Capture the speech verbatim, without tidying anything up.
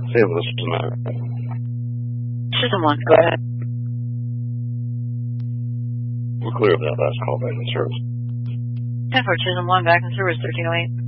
Save this tonight. Chisholm one, go ahead. We're clear of that last call back in service. ten for Chisholm one, back in service, thirteen oh eight.